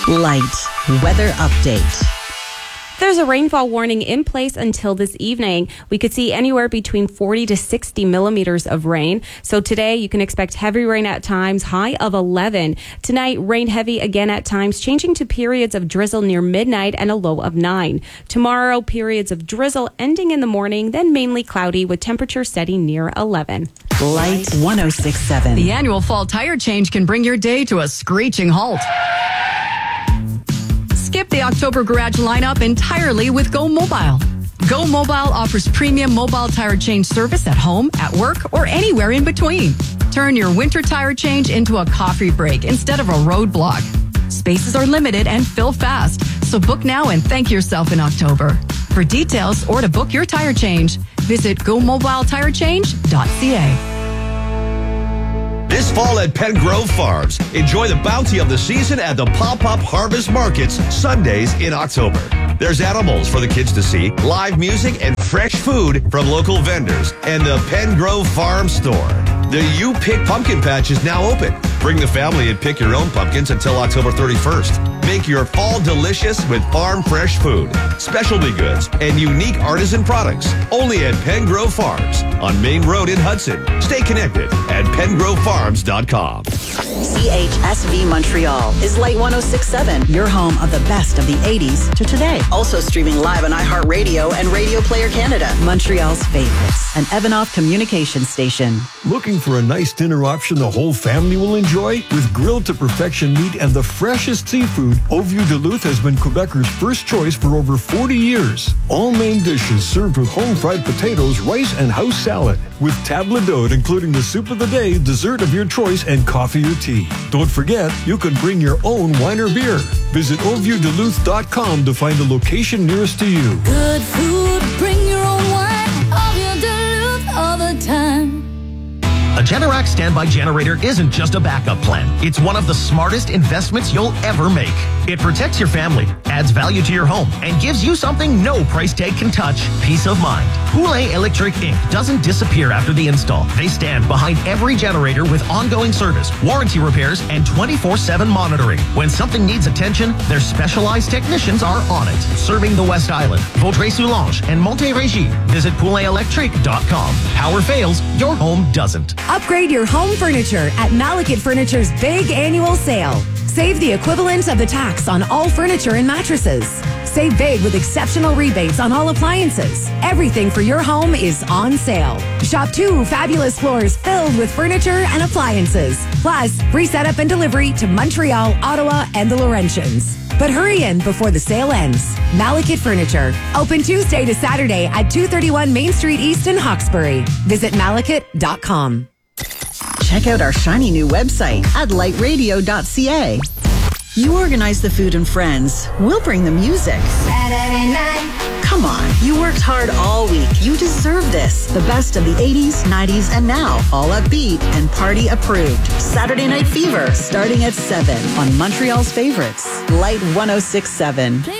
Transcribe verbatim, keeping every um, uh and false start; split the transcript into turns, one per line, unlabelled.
Light weather update.
There's a rainfall warning in place until this evening. We could see anywhere between forty to sixty millimeters of rain. So today you can expect heavy rain at times, high of eleven. Tonight, rain heavy again at times, changing to periods of drizzle near midnight and a low of nine. Tomorrow, periods of drizzle ending in the morning, then mainly cloudy with temperature setting near eleven.
Light one oh six point seven.
The annual fall tire change can bring your day to a screeching halt. Skip the October garage lineup entirely with Go Mobile. Go Mobile offers premium mobile tire change service at home, at work, or anywhere in between. Turn your winter tire change into a coffee break instead of a roadblock. Spaces are limited and fill fast, so book now and thank yourself in October. For details or to book your tire change, visit go mobile tire change dot c a.
This fall at Penn Grove Farms, enjoy the bounty of the season at the Pop-Up Harvest Markets Sundays in October. There's animals for the kids to see, live music, and fresh food from local vendors, and the Penn Grove Farm Store. The You Pick Pumpkin Patch is now open. Bring the family and pick your own pumpkins until October thirty-first. Make your fall delicious with farm fresh food, specialty goods, and unique artisan products. Only at Penn Grove Farms on Main Road in Hudson. Stay connected at penn grove farms dot com.
C H S V Montreal is Light one oh six point seven, your home of the best of the eighties to today. Also streaming live on iHeartRadio and Radio Player Canada. Montreal's favorites, an Evanoff communication station.
Looking for a nice dinner option the whole family will enjoy? With grilled to perfection meat and the freshest seafood, Au Vieux Duluth has been Quebecers' first choice for over forty years. All main dishes served with home-fried potatoes, rice, and house salad. With table d'hôte, including the soup of the day, dessert of your choice, and coffee or tea. Don't forget, you can bring your own wine or beer. Visit au vieux duluth dot com to find the location nearest to you.
Good food, bring your own wine. Au Vieux Duluth all the time.
A Generac standby generator isn't just a backup plan. It's one of the smartest investments you'll ever make. It protects your family, adds value to your home, and gives you something no price tag can touch: peace of mind. Poulet Electric Incorporated doesn't disappear after the install. They stand behind every generator with ongoing service, warranty repairs, and twenty-four seven monitoring. When something needs attention, their specialized technicians are on it. Serving the West Island, Vaudreuil-Soulanges, and Montérégie. Visit poulet electric dot com. Power fails, your home doesn't.
Upgrade your home furniture at Malekith Furniture's big annual sale. Save the equivalent of the tax on all furniture and mattresses. Save big with exceptional rebates on all appliances. Everything for your home is on sale. Shop two fabulous floors filled with furniture and appliances. Plus, free setup and delivery to Montreal, Ottawa, and the Laurentians. But hurry in before the sale ends. Malekith Furniture. Open Tuesday to Saturday at two thirty-one Main Street East in Hawkesbury. Visit malekith dot com.
Check out our shiny new website at light radio dot c a. You organize the food and friends. We'll bring the music.
Saturday night.
Come on, you worked hard all week. You deserve this. The best of the eighties, nineties, and now. All upbeat and party approved. Saturday Night Fever, starting at seven on Montreal's favorites. Light one oh six point seven.